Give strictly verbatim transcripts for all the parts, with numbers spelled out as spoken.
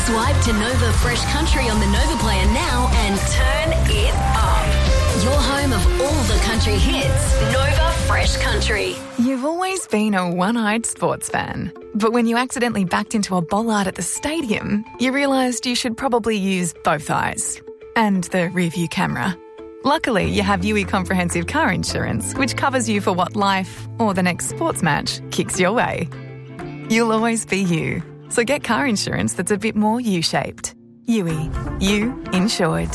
Swipe to Nova Fresh Country on the Nova Player now and turn it up. Your home of all the country hits, Nova Fresh Country. You've always been a one-eyed sports fan, but when you accidentally backed into a bollard at the stadium, you realised you should probably use both eyes and the rear-view camera. Luckily, you have U E Comprehensive Car Insurance, which covers you for what life or the next sports match kicks your way. You'll always be you, so get car insurance that's a bit more U-shaped. U E. You insured.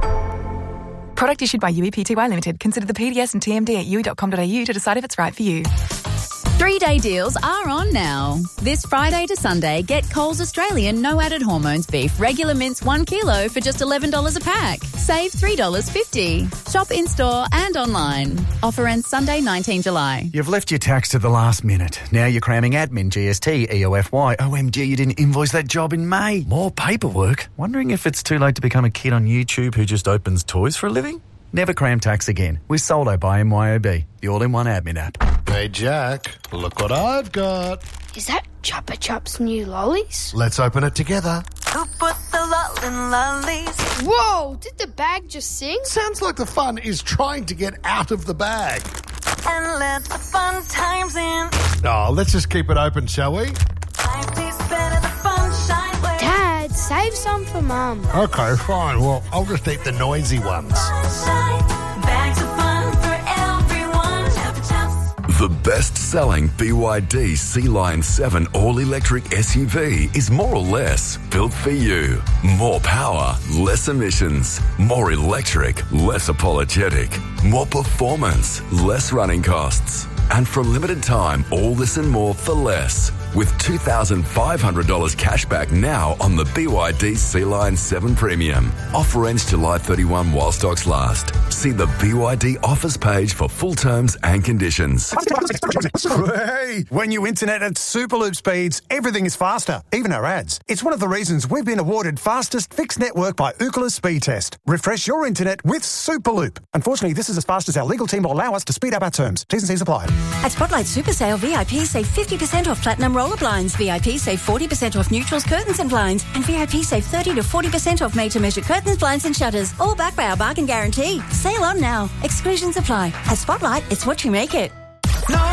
Product issued by U E P T Y Limited. Consider the P D S and T M D at u e dot com dot a u to decide if it's right for you. Three-day deals are on now. This Friday to Sunday, get Coles Australian no added hormones beef regular mince one kilo for just eleven dollars a pack. Save three dollars fifty. Shop in-store and online. Offer ends Sunday, nineteenth July. You've left your tax to the last minute. Now you're cramming admin, G S T, E O F Y. O M G, you didn't invoice that job in May. More paperwork. Wondering if it's too late to become a kid on YouTube who just opens toys for a living? Never cram tax again with Soldo by M Y O B, the all-in-one admin app. Hey, Jack, look what I've got. Is that Chupa Chups new lollies? Let's open it together. Who put the lol in lollies? Whoa, did the bag just sing? Sounds like the fun is trying to get out of the bag. And let the fun times in. Oh, let's just keep it open, shall we? Life tastes better, the fun shine way. Dad, save some for Mum. Okay, fine. Well, I'll just eat the noisy ones. Sunshine, bags of fun for everyone. Chupa Chups. The best-selling B Y D Sea Lion seven all-electric S U V is more or less built for you. More power, less emissions. More electric, less apologetic. More performance, less running costs. And for a limited time, all this and more for less. With two thousand five hundred dollars cash back now on the B Y D Sea Lion seven Premium. Offer ends July thirty-first while stocks last. See the B Y D offers page for full terms and conditions. Hey, when you internet at Superloop speeds, everything is faster, even our ads. It's one of the reasons we've been awarded fastest fixed network by Ookla Speed Test. Refresh your internet with Superloop. Unfortunately, this is as fast as our legal team will allow us to speed up our terms. T's and C's apply. At Spotlight Super Sale, V I P save fifty percent off platinum roller blinds. V I P save forty percent off neutrals, curtains and blinds. And V I P save thirty to forty percent off made-to-measure curtains, blinds and shutters. All backed by our bargain guarantee. Sale on now. Exclusions apply. At Spotlight, it's what you make it.